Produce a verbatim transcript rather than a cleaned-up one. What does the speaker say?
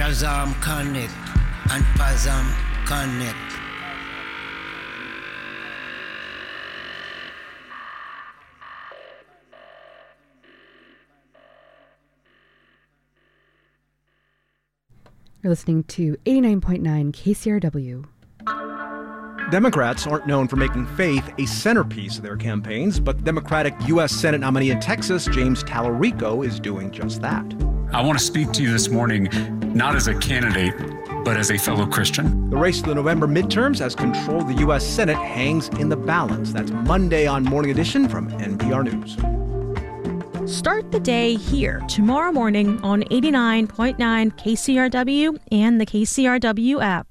Shazam Connect and Pazam Connect. You're listening to eighty-nine point nine K C R W. Democrats aren't known for making faith a centerpiece of their campaigns, but the Democratic U S Senate nominee in Texas, James Talarico, is doing just that. I want to speak to you this morning, not as a candidate, but as a fellow Christian. The race to the November midterms as control of the U S Senate hangs in the balance. That's Monday on Morning Edition from N P R News. Start the day here tomorrow morning on eighty-nine point nine K C R W and the K C R W app.